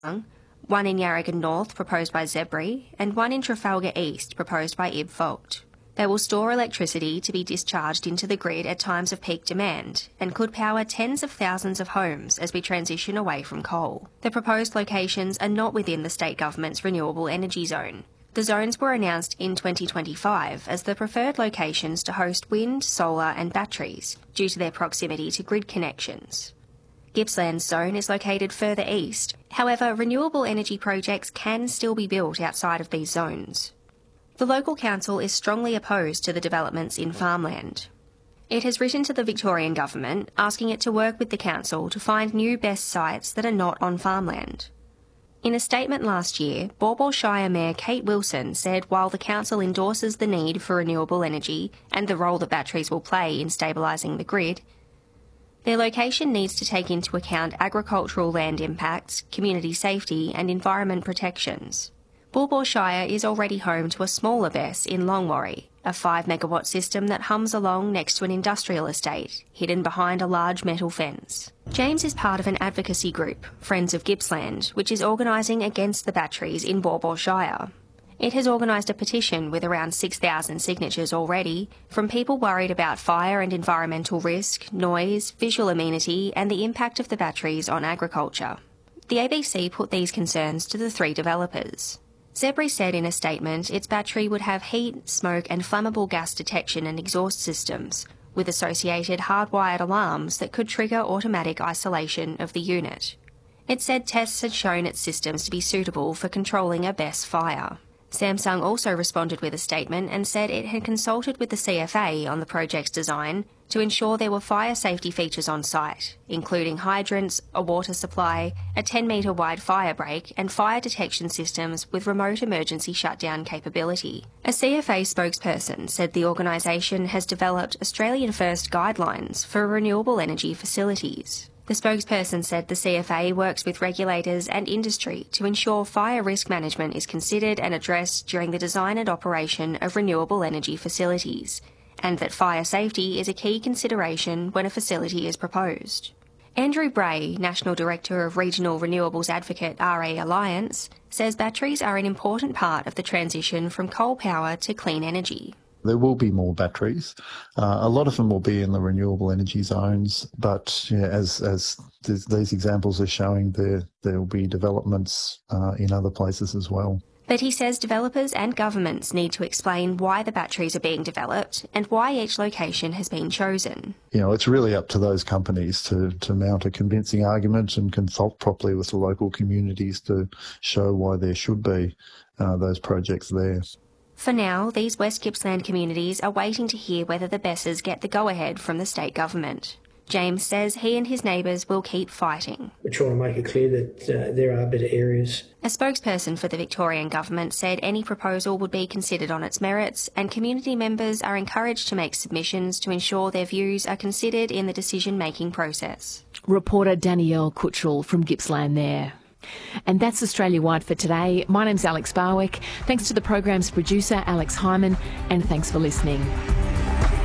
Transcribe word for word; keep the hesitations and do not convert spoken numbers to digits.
one in Yarragon North proposed by Zebri, and one in Trafalgar East proposed by Ib Vogt. They will store electricity to be discharged into the grid at times of peak demand and could power tens of thousands of homes as we transition away from coal. The proposed locations are not within the state government's renewable energy zone. The zones were announced in twenty twenty-five as the preferred locations to host wind, solar and batteries due to their proximity to grid connections. Gippsland's zone is located further east. However, renewable energy projects can still be built outside of these zones. The local council is strongly opposed to the developments in farmland. It has written to the Victorian government asking it to work with the council to find new best sites that are not on farmland. In a statement last year, Baw Baw Shire Mayor Kate Wilson said while the council endorses the need for renewable energy and the role that batteries will play in stabilising the grid, their location needs to take into account agricultural land impacts, community safety and environment protections. Baw Baw Shire is already home to a smaller B E S in Longwarry, a five megawatt system that hums along next to an industrial estate, hidden behind a large metal fence. James is part of an advocacy group, Friends of Gippsland, which is organising against the batteries in Baw Baw Shire. It has organised a petition with around six thousand signatures already from people worried about fire and environmental risk, noise, visual amenity and the impact of the batteries on agriculture. The A B C put these concerns to the three developers. Zebri said in a statement its battery would have heat, smoke and flammable gas detection and exhaust systems, with associated hardwired alarms that could trigger automatic isolation of the unit. It said tests had shown its systems to be suitable for controlling a B E S fire. Samsung also responded with a statement and said it had consulted with the C F A on the project's design to ensure there were fire safety features on site, including hydrants, a water supply, a ten metre wide fire break and fire detection systems with remote emergency shutdown capability. A C F A spokesperson said the organisation has developed Australian-first guidelines for renewable energy facilities. The spokesperson said the C F A works with regulators and industry to ensure fire risk management is considered and addressed during the design and operation of renewable energy facilities, and that fire safety is a key consideration when a facility is proposed. Andrew Bray, National Director of Regional Renewables Advocate R E Alliance, says batteries are an important part of the transition from coal power to clean energy. There will be more batteries. Uh, a lot of them will be in the renewable energy zones, but yeah, as as th- these examples are showing, there there will be developments uh, in other places as well. But he says developers and governments need to explain why the batteries are being developed and why each location has been chosen. You know, it's really up to those companies to, to mount a convincing argument and consult properly with the local communities to show why there should be uh, those projects there. For now, these West Gippsland communities are waiting to hear whether the B E Ss get the go-ahead from the state government. James says he and his neighbours will keep fighting. We're trying to make it clear that uh, there are better areas. A spokesperson for the Victorian government said any proposal would be considered on its merits, and community members are encouraged to make submissions to ensure their views are considered in the decision-making process. Reporter Danielle Cutchell from Gippsland there. And that's Australia-wide for today. My name's Alex Barwick. Thanks to the program's producer, Alex Hyman, and thanks for listening.